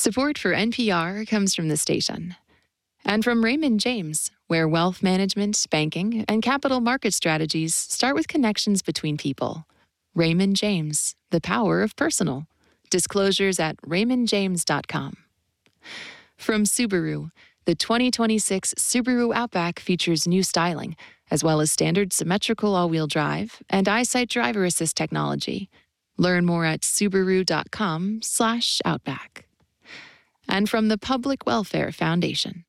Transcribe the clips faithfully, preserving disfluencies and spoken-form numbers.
Support for N P R comes from the station and from Raymond James, where wealth management, banking, and capital market strategies start with connections between people. Raymond James, the power of personal. Disclosures at raymond james dot com. From Subaru, the twenty twenty-six Subaru Outback features new styling, as well as standard symmetrical all-wheel drive and EyeSight driver assist technology. Learn more at subaru dot com slash outback. And from the Public Welfare Foundation.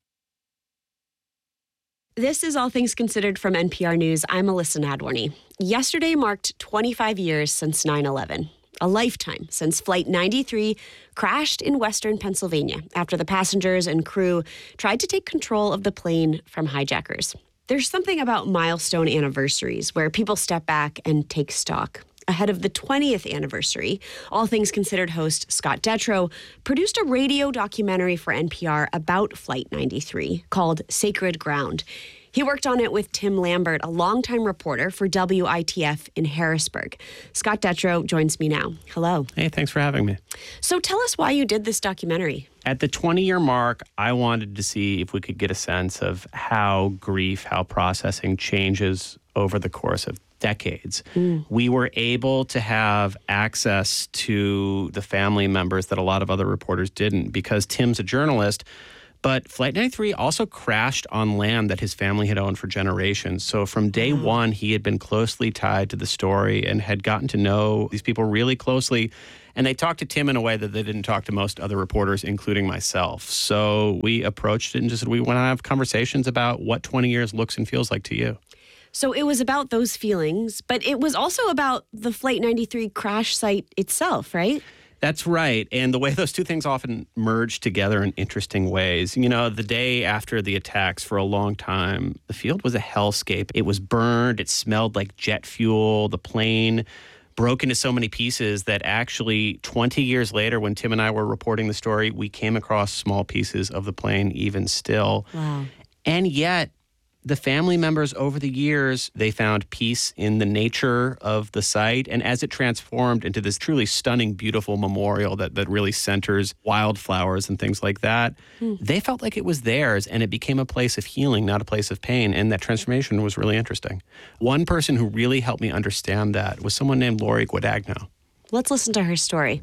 This is All Things Considered from N P R News. I'm Alyssa Nadworny. Yesterday marked twenty-five years since nine eleven. A lifetime since Flight ninety-three crashed in western Pennsylvania after the passengers and crew tried to take control of the plane from hijackers. There's something about milestone anniversaries where people step back and take stock. Ahead of the twentieth anniversary, All Things Considered host Scott Detrow produced a radio documentary for N P R about Flight ninety-three called Sacred Ground. He worked on it with Tim Lambert, a longtime reporter for W I T F in Harrisburg. Scott Detrow joins me now. Hello. Hey, thanks for having me. So tell us why you did this documentary. At the twenty-year mark, I wanted to see if we could get a sense of how grief, how processing changes over the course of decades. Mm. We were able to have access to the family members that a lot of other reporters didn't because Tim's a journalist. But Flight ninety-three also crashed on land that his family had owned for generations. So from day wow. one, he had been closely tied to the story and had gotten to know these people really closely. And they talked to Tim in a way that they didn't talk to most other reporters, including myself. So we approached it and just said, we want to have conversations about what twenty years looks and feels like to you. So it was about those feelings, but it was also about the Flight ninety-three crash site itself, right? That's right. And the way those two things often merge together in interesting ways. You know, the day after the attacks, for a long time, the field was a hellscape. It was burned. It smelled like jet fuel. The plane broke into so many pieces that actually twenty years later, when Tim and I were reporting the story, we came across small pieces of the plane even still. Wow. And yet, the family members over the years, they found peace in the nature of the site. And as it transformed into this truly stunning, beautiful memorial that, that really centers wildflowers and things like that, mm. they felt like it was theirs and it became a place of healing, not a place of pain. And that transformation was really interesting. One person who really helped me understand that was someone named Lori Guadagno. Let's listen to her story.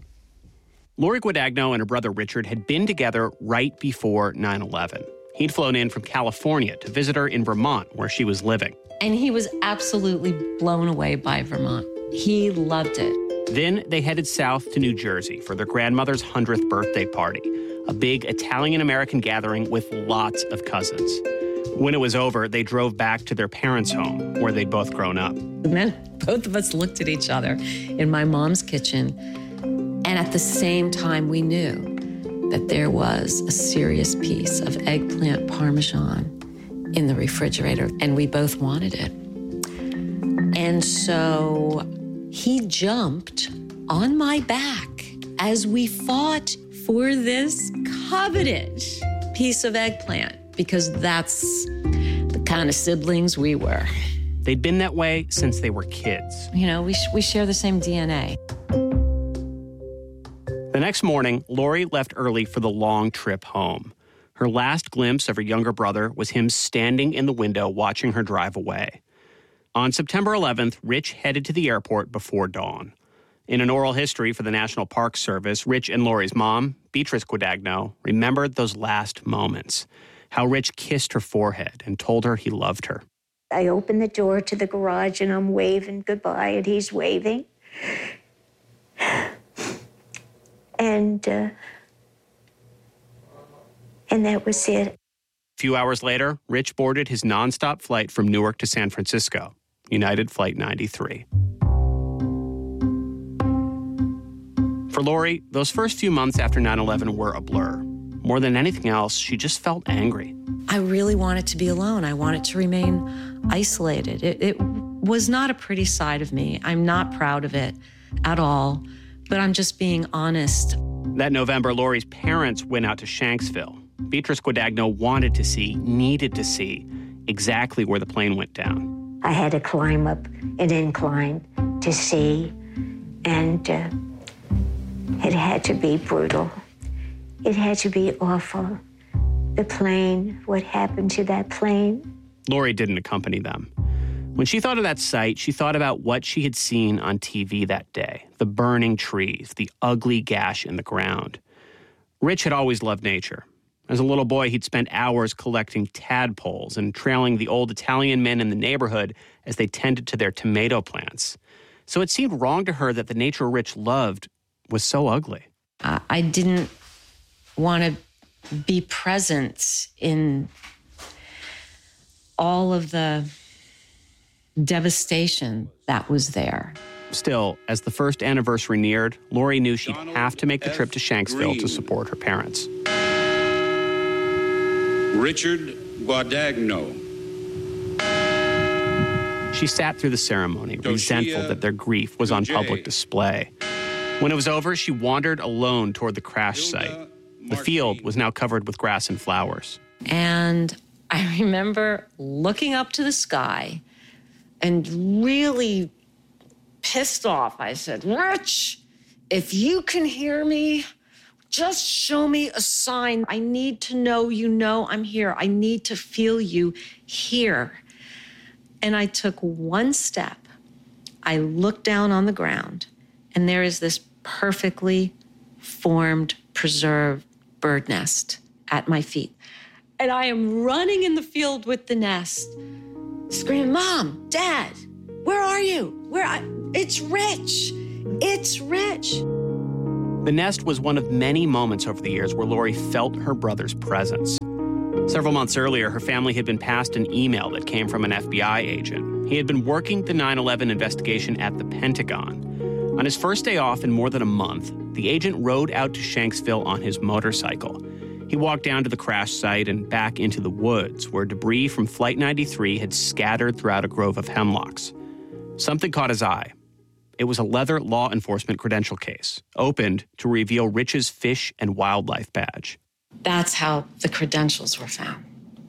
Lori Guadagno and her brother Richard had been together right before nine eleven. He'd flown in from California to visit her in Vermont, where she was living. And he was absolutely blown away by Vermont. He loved it. Then they headed south to New Jersey for their grandmother's hundredth birthday party, a big Italian-American gathering with lots of cousins. When it was over, they drove back to their parents' home, where they'd both grown up. And then both of us looked at each other in my mom's kitchen, and at the same time we knew that there was a serious piece of eggplant parmesan in the refrigerator, and we both wanted it. And so he jumped on my back as we fought for this coveted piece of eggplant, because that's the kind of siblings we were. They'd been that way since they were kids. You know, we, sh- we share the same D N A. The next morning, Lori left early for the long trip home. Her last glimpse of her younger brother was him standing in the window watching her drive away. On September eleventh, Rich headed to the airport before dawn. In an oral history for the National Park Service, Rich and Lori's mom, Beatrice Guadagno, remembered those last moments, how Rich kissed her forehead and told her he loved her. I opened the door to the garage and I'm waving goodbye and he's waving. And uh, and that was it. A few hours later, Rich boarded his nonstop flight from Newark to San Francisco, United Flight ninety-three. For Lori, those first few months after nine eleven were a blur. More than anything else, she just felt angry. I really wanted to be alone. I wanted to remain isolated. It, it was not a pretty side of me. I'm not proud of it at all. But I'm just being honest. That November, Lori's parents went out to Shanksville. Beatrice Guadagno wanted to see, needed to see, exactly where the plane went down. I had to climb up an incline to see, and uh, it had to be brutal. It had to be awful. The plane, what happened to that plane. Lori didn't accompany them. When she thought of that sight, she thought about what she had seen on T V that day, the burning trees, the ugly gash in the ground. Rich had always loved nature. As a little boy, he'd spent hours collecting tadpoles and trailing the old Italian men in the neighborhood as they tended to their tomato plants. So it seemed wrong to her that the nature Rich loved was so ugly. I, I didn't want to be present in all of the devastation that was there. Still, as the first anniversary neared, Lori knew she'd have to make the trip to Shanksville to support her parents. Richard Guadagno. She sat through the ceremony, resentful that their grief was on public display. When it was over, she wandered alone toward the crash site. The field was now covered with grass and flowers. And I remember looking up to the sky and really pissed off. I said, Rich, if you can hear me, just show me a sign. I need to know you know I'm here. I need to feel you here. And I took one step. I looked down on the ground, and there is this perfectly formed, preserved bird nest at my feet. And I am running in the field with the nest, screaming, Mom, Dad, where are you? Where? I, it's Rich. It's Rich. The nest was one of many moments over the years where Lori felt her brother's presence. Several months earlier, her family had been passed an email that came from an F B I agent. He had been working the nine eleven investigation at the Pentagon. On his first day off in more than a month, the agent rode out to Shanksville on his motorcycle. He walked down to the crash site and back into the woods, where debris from Flight ninety-three had scattered throughout a grove of hemlocks. Something caught his eye. It was a leather law enforcement credential case, opened to reveal Rich's fish and wildlife badge. That's how the credentials were found.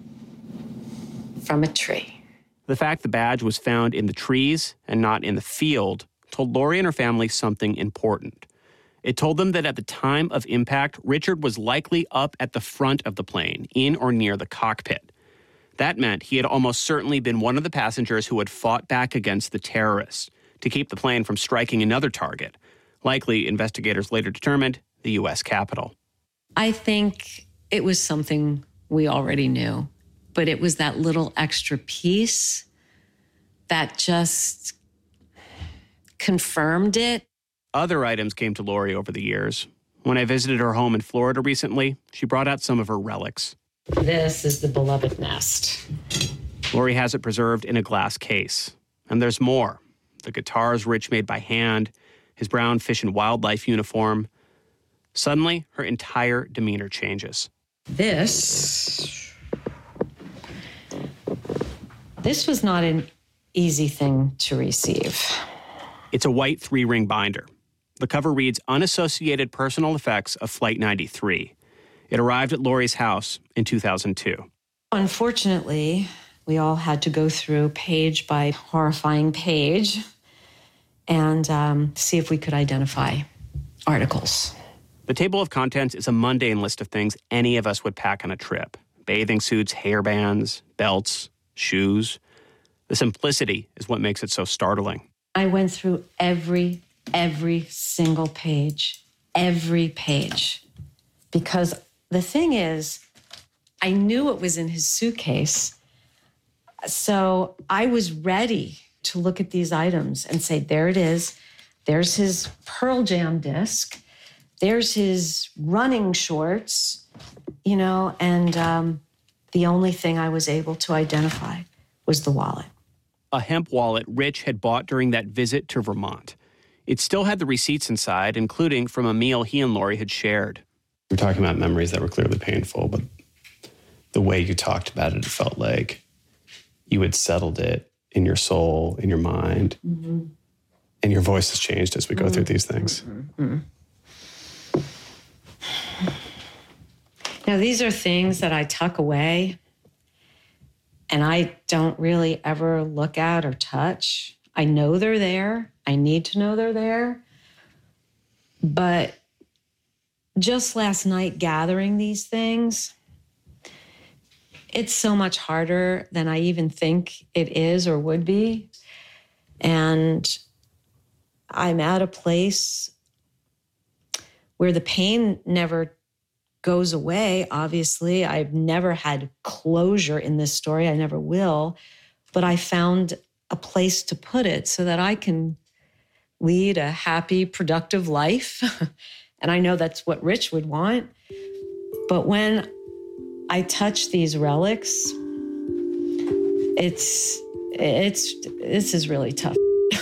From a tree. The fact the badge was found in the trees and not in the field told Lori and her family something important. It told them that at the time of impact, Richard was likely up at the front of the plane, in or near the cockpit. That meant he had almost certainly been one of the passengers who had fought back against the terrorists to keep the plane from striking another target, likely, investigators later determined, the U S Capitol. I think it was something we already knew, but it was that little extra piece that just confirmed it. Other items came to Lori over the years. When I visited her home in Florida recently, she brought out some of her relics. This is the beloved nest. Lori has it preserved in a glass case. And there's more. The guitars Rich made by hand, his brown fish and wildlife uniform. Suddenly, her entire demeanor changes. This, this was not an easy thing to receive. It's a white three-ring binder. The cover reads, Unassociated Personal Effects of Flight ninety-three. It arrived at Lori's house in two thousand two. Unfortunately, we all had to go through page by horrifying page and um, see if we could identify articles. The table of contents is a mundane list of things any of us would pack on a trip. Bathing suits, hairbands, belts, shoes. The simplicity is what makes it so startling. I went through every, every single page, every page. Because the thing is, I knew it was in his suitcase. So I was ready to look at these items and say, there it is. There's his Pearl Jam disc. There's his running shorts, you know, and um, the only thing I was able to identify was the wallet. A hemp wallet Rich had bought during that visit to Vermont. It still had the receipts inside, including from a meal he and Lori had shared. We're talking about memories that were clearly painful, but the way you talked about it, it felt like you had settled it in your soul, in your mind, mm-hmm. and your voice has changed as we go mm-hmm. through these things. Mm-hmm. Now, these are things that I tuck away and I don't really ever look at or touch. I know they're there. I need to know they're there. But just last night gathering these things, it's so much harder than I even think it is or would be. And I'm at a place where the pain never goes away, obviously. I've never had closure in this story. I never will. But I found a place to put it so that I can lead a happy, productive life. And I know that's what Rich would want. But when I touch these relics, it's, it's, this is really tough.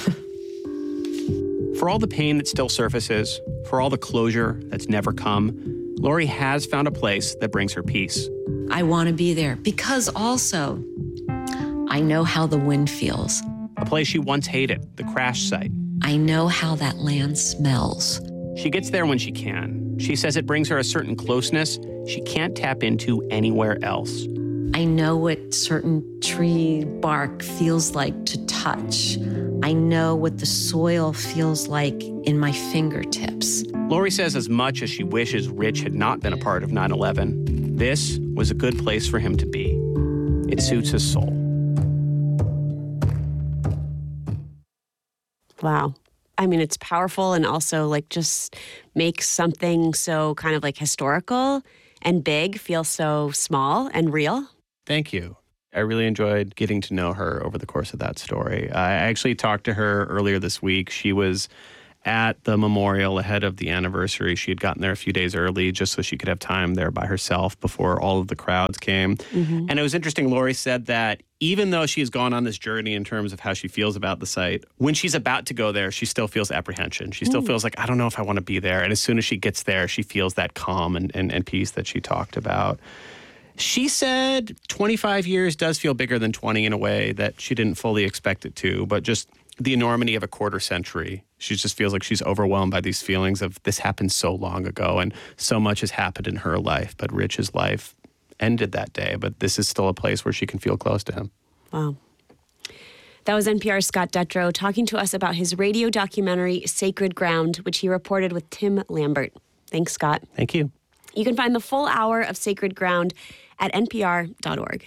For all the pain that still surfaces, for all the closure that's never come, Lori has found a place that brings her peace. I want to be there because also I know how the wind feels. A place she once hated, the crash site. I know how that land smells. She gets there when she can. She says it brings her a certain closeness she can't tap into anywhere else. I know what certain tree bark feels like to touch. I know what the soil feels like in my fingertips. Lori says as much as she wishes Rich had not been a part of nine eleven, this was a good place for him to be. It suits his soul. Wow. I mean, it's powerful and also like just makes something so kind of like historical and big feel so small and real. Thank you. I really enjoyed getting to know her over the course of that story. I actually talked to her earlier this week. She was at the memorial ahead of the anniversary. She had gotten there a few days early just so she could have time there by herself before all of the crowds came. Mm-hmm. And it was interesting, Lori said that even though she's gone on this journey in terms of how she feels about the site, when she's about to go there, she still feels apprehension. She still mm. feels like, I don't know if I want to be there. And as soon as she gets there, she feels that calm and, and, and peace that she talked about. She said twenty-five years does feel bigger than twenty in a way that she didn't fully expect it to, but just the enormity of a quarter century. She just feels like she's overwhelmed by these feelings of this happened so long ago and so much has happened in her life, but Rich's life ended that day. But this is still a place where she can feel close to him. Wow. That was N P R's Scott Detrow talking to us about his radio documentary, Sacred Ground, which he reported with Tim Lambert. Thanks, Scott. Thank you. You can find the full hour of Sacred Ground at N P R dot org.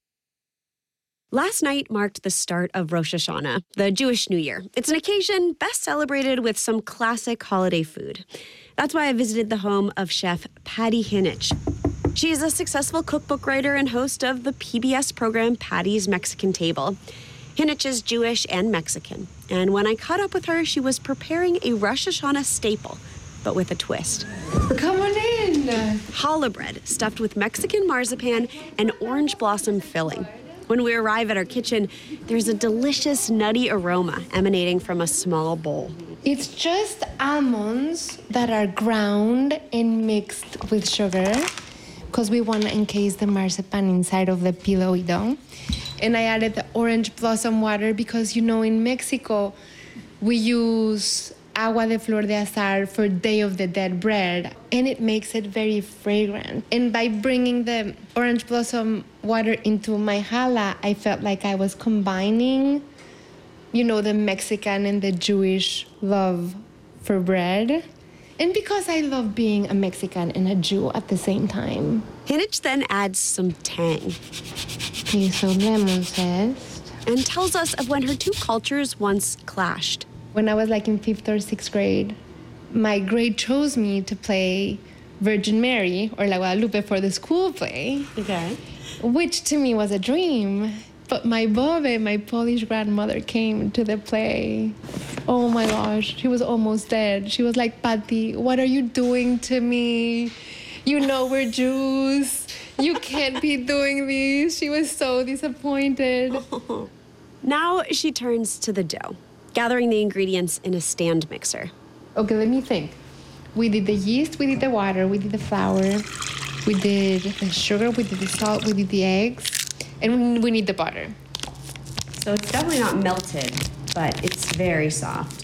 Last night marked the start of Rosh Hashanah, the Jewish New Year. It's an occasion best celebrated with some classic holiday food. That's why I visited the home of chef Patty Hinich. She is a successful cookbook writer and host of the P B S program Patty's Mexican Table. Hinich is Jewish and Mexican, and when I caught up with her, she was preparing a Rosh Hashanah staple, but with a twist. Come on in. Challah bread stuffed with Mexican marzipan and orange blossom filling. When we arrive at our kitchen, there's a delicious nutty aroma emanating from a small bowl. It's just almonds that are ground and mixed with sugar because we want to encase the marzipan inside of the pillowy dough. And I added the orange blossom water because, you know, in Mexico, we use agua de flor de azar for Day of the Dead bread, and it makes it very fragrant. And by bringing the orange blossom water into my challah, I felt like I was combining, you know, the Mexican and the Jewish love for bread. And because I love being a Mexican and a Jew at the same time. Hinich then adds some tang. Okay, so lemon zest. And tells us of when her two cultures once clashed. When I was like in fifth or sixth grade, my grade chose me to play Virgin Mary or La Guadalupe for the school play. Okay. Which to me was a dream. But my Bove, my Polish grandmother, came to the play. Oh my gosh, she was almost dead. She was like, Patty, what are you doing to me? You know we're Jews. You can't be doing this. She was so disappointed. Oh. Now she turns to the dough, gathering the ingredients in a stand mixer. Okay, let me think. We did the yeast, we did the water, we did the flour, we did the sugar, we did the salt, we did the eggs, and we need the butter. So it's definitely not melted, but it's very soft.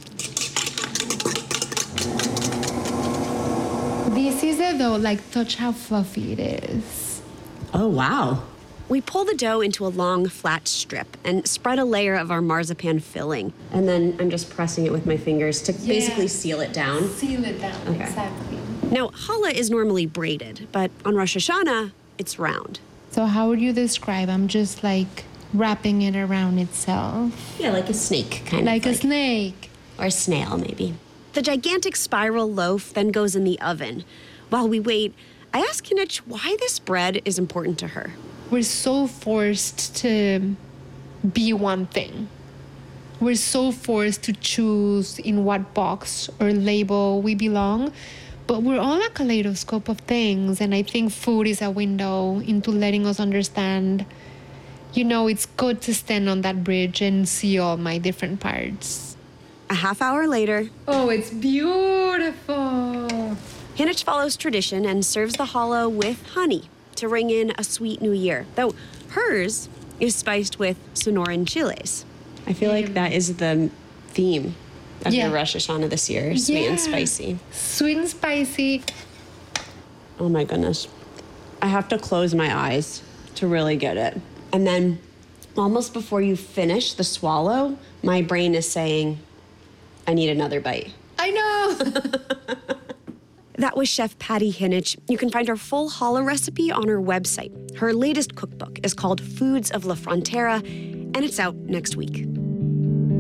This is the dough, like touch how fluffy it is. Oh, wow. We pull the dough into a long, flat strip and spread a layer of our marzipan filling. And then I'm just pressing it with my fingers to yeah. basically seal it down. Seal it down, okay. Exactly. Now, challah is normally braided, but on Rosh Hashanah, it's round. So how would you describe? I'm just like wrapping it around itself. Yeah, like a snake, kind Like of. a snake. Or a snail, maybe. The gigantic spiral loaf then goes in the oven. While we wait, I ask Hinich why this bread is important to her. We're so forced to be one thing. We're so forced to choose in what box or label we belong. But we're all a kaleidoscope of things, and I think food is a window into letting us understand, you know, it's good to stand on that bridge and see all my different parts. A half hour later, oh, it's beautiful. Hinich follows tradition and serves the challah with honey to ring in a sweet new year, though hers is spiced with Sonoran chiles. I feel like that is the theme of Yeah. the Rosh Hashanah this year, sweet and Yeah. spicy. Sweet and spicy. Oh my goodness. I have to close my eyes to really get it. And then almost before you finish the swallow, my brain is saying, I need another bite. I know. That was Chef Patty Hinich. You can find her full challah recipe on her website. Her latest cookbook is called Foods of La Frontera, and it's out next week.